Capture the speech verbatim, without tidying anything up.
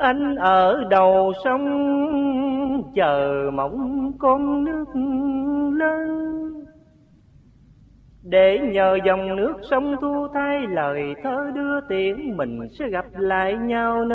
anh ở đầu sông chờ mong con nước lớn, để nhờ dòng nước sông thu thay lời thơ đưa tiễn mình sẽ gặp lại nhau.